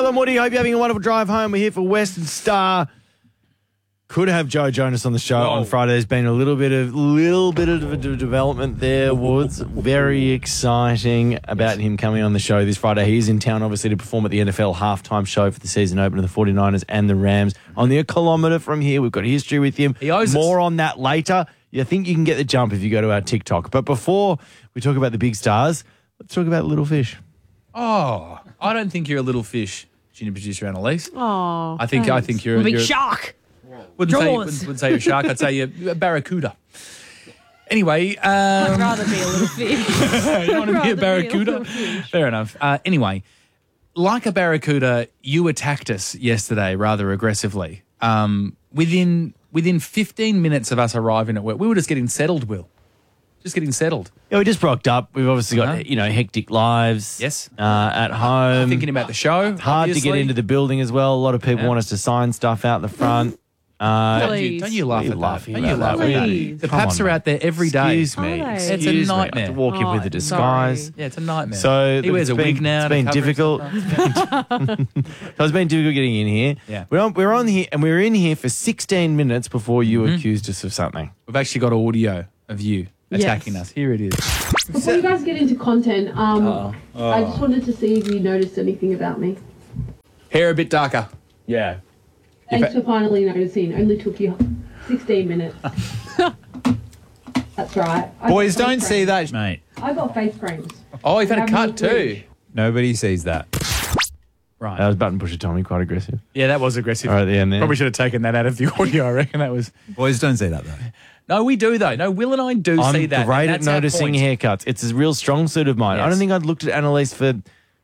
Well, Woody, hope you're having a wonderful drive home. We're here for Western Star. Could have Joe Jonas on the show on Friday. There's been a little bit of a development there, Woods. Very exciting about him coming on the show this Friday. He is in town, obviously, to perform at the NFL halftime show for the season opener, the 49ers and the Rams. Only a kilometre from here. We've got history with him. He owes More us. on that later. I think you can get the jump if you go to our TikTok. But before we talk about the big stars, let's talk about the little fish. Oh, I don't think you're a little fish, junior producer Annalise. Oh, I think you're a big you're, shark. Wouldn't say you're a shark. I'd say you're a barracuda. Anyway, I'd rather be a little fish. you want to be a barracuda? Fair enough. Anyway, like a barracuda, you attacked us yesterday rather aggressively. Within 15 minutes of us arriving at work, we were just getting settled, Will. Just getting settled. Yeah, we just rocked up. We've obviously got, hectic lives. Yes. At home. Thinking about the show. Hard to get obviously. into the building as well. A lot of people want us to sign stuff out the front. Please. Don't you laugh at laughing that. Don't you about laugh at that. Please. The Come paps on, are out there every day. Excuse me. Are they? It's a Excuse me. I have nightmare. to walk in with a disguise. sorry. Yeah, it's a nightmare. So he wears a wig now. It's been to cover difficult. himself. So it's been difficult getting in here. Yeah. We're on here, and we were in here for 16 minutes before you accused us of something. We've actually got audio of you attacking Yes. us. Here it is. Before you guys get into content, I just wanted to see if you noticed anything about me. Hair a bit darker. Yeah. Thanks for finally noticing. Only took you 16 minutes. That's right. Boys, don't see that. Mate, I got face creams. Oh, you've had a Have more cut too. fridge. Nobody sees that. Right. That was button pusher Tommy, quite aggressive. Yeah, that was aggressive. All right, at the end there. Probably should have taken that out of the audio. I reckon that was. Boys, don't see that, though. No, we do though. No, Will and I do I'm see that. great and at that's our noticing point. haircuts. It's a real strong suit of mine. I Yes. don't think I'd looked at Annalise for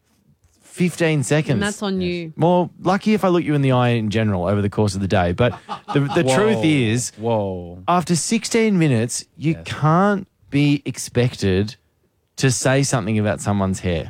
15 seconds. And that's on you. More lucky if I look you in the eye in general over the course of the day. But the truth is, Whoa. after 16 minutes, you can't be expected to say something about someone's hair.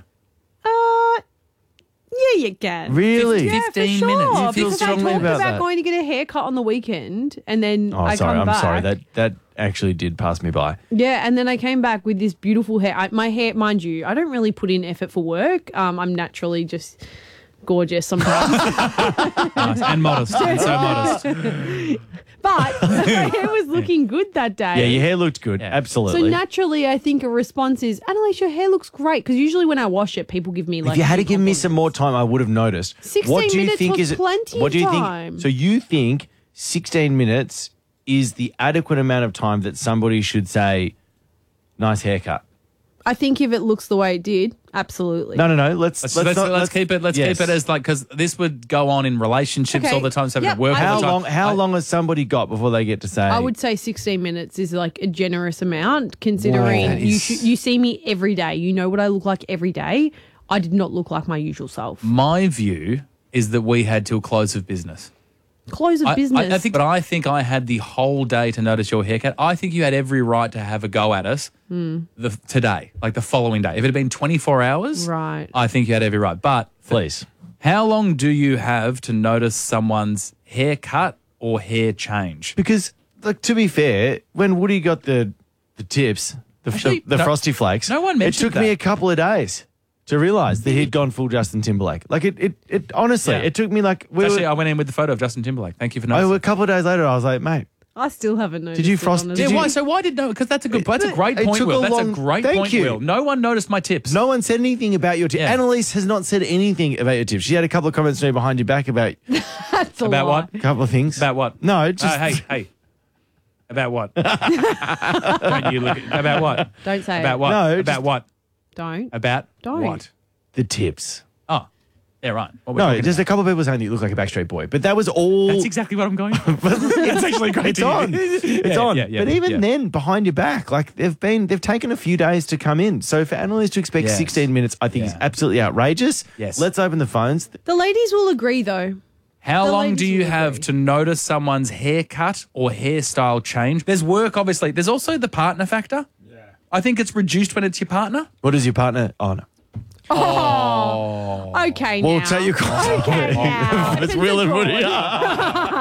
Yeah, you can. Really? Yeah, 15 for sure. minutes. You feel Because I strongly talked about about that? going to get a haircut on the weekend, and then Oh, I sorry. come I'm back. sorry. That actually did pass me by. Yeah, and then I came back with this beautiful hair. My hair, mind you, I don't really put in effort for work. I'm naturally just gorgeous sometimes. nice. And modest. And so modest. But my hair was looking good that day. Yeah, your hair looked good. Yeah. Absolutely. So naturally, I think a response is, Annalise, your hair looks great. Because usually when I wash it, people give me like. if you had to big give me compliments. some more time, I would have noticed. 16 what do you minutes think was is it? plenty What do you of think? time. So you think 16 minutes is the adequate amount of time that somebody should say, "Nice haircut"? I think if it looks the way it did, absolutely. No. Let's Keep it. Let's keep it as like because this would go on in relationships Okay. all the time. So Yep. work. How all the time. long? How long has somebody got before they get to say? I would say 16 minutes is like a generous amount considering Wow. you see me every day. You know what I look like every day. I did not look like my usual self. My view is that we had till close of business. Close of business. I think I had the whole day to notice your haircut. I think you had every right to have a go at us today, like the following day. If it had been 24 hours, Right. I think you had every right. But please. how long do you have to notice someone's haircut or hair change? Because, like, to be fair, when Woody got the tips, Actually, the no- Frosty Flakes, no one it mentioned took me that. a couple of days to realise that he'd gone full Justin Timberlake. Like, it honestly, Yeah. it took me like Actually, I went in with the photo of Justin Timberlake. Thank you for noticing. a couple of days later, I was like, mate, I still haven't noticed. you it, frost- honestly. did Yeah, you- why? So why did no? Because that's a great It point, took Will. a That's a long- great thank point, you. Will. No one noticed my tips. no one said anything about your tips. Yeah. Annalise has not said anything about your tips. She had a couple of comments to me behind your back about That's a About lie. what? a couple of things. About what? No, just Hey. About what? Don't you look at, about what? Don't say About it. what? No, about just- what? Don't. About Don't. what? the tips. Oh, yeah, right. What we're No, talking just about. a couple of people saying that you look like a Backstreet Boy, but that was all. That's exactly what I'm going for. That's actually great. It's on. It's on. Yeah, but even then, behind your back, like they've taken a few days to come in. So for Annalise to expect Yes. 16 minutes, I think is Yeah. absolutely outrageous. Yes. Let's open the phones. The ladies will agree, though. How The long ladies do you will have agree. to notice someone's haircut or hairstyle change? There's work, obviously. There's also the partner factor. Yeah. I think it's reduced when it's your partner. What is your partner? Oh no. Okay, now. We'll take your call. Okay, now. It's Will and Woody.